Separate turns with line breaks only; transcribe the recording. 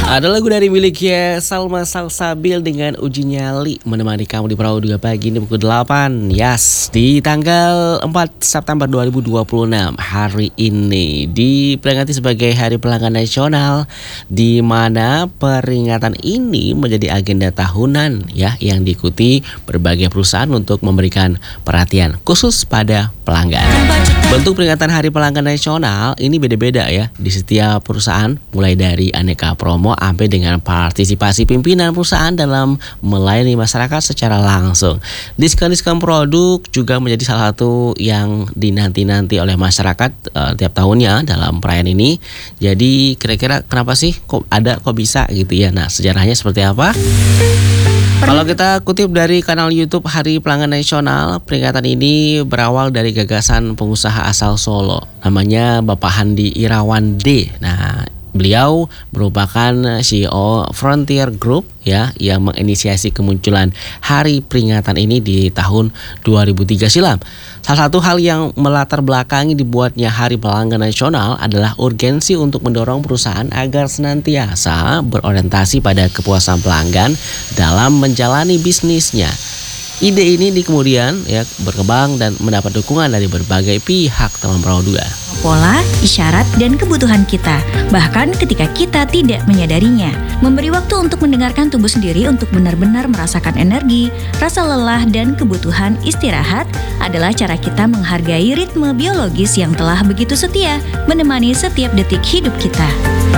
Ada lagu dari miliknya Salma Salsabil dengan Uji Nyali menemani kamu di Perahu 2 pagi ini pukul 8. Yes, di tanggal 4 September 2026 hari ini diperingati sebagai Hari Pelanggan Nasional, di mana peringatan ini menjadi agenda tahunan ya yang diikuti berbagai perusahaan untuk memberikan perhatian khusus pada pelanggan. Bentuk peringatan Hari Pelanggan Nasional ini beda-beda ya di setiap perusahaan, mulai dari aneka promo sampai dengan partisipasi pimpinan perusahaan dalam melayani masyarakat secara langsung. Diskon-diskon produk juga menjadi salah satu yang dinanti-nanti oleh masyarakat tiap tahunnya dalam perayaan ini. Jadi kira-kira kenapa sih kok bisa gitu ya? Nah, sejarahnya seperti apa? Kalau kita kutip dari kanal YouTube Hari Pelanggan Nasional, peringatan ini berawal dari gagasan pengusaha asal Solo, namanya Bapak Handi Irawan D. Nah, beliau merupakan CEO Frontier Group ya yang menginisiasi kemunculan hari peringatan ini di tahun 2003 silam. Salah satu hal yang melatar belakangi dibuatnya Hari Pelanggan Nasional adalah urgensi untuk mendorong perusahaan agar senantiasa berorientasi pada kepuasan pelanggan dalam menjalani bisnisnya. Ide ini kemudian ya berkembang dan mendapat dukungan dari berbagai pihak dalam Perahu 2.
Pola, isyarat, dan kebutuhan kita, bahkan ketika kita tidak menyadarinya. Memberi waktu untuk mendengarkan tubuh sendiri untuk benar-benar merasakan energi, rasa lelah, dan kebutuhan istirahat adalah cara kita menghargai ritme biologis yang telah begitu setia menemani setiap detik hidup kita.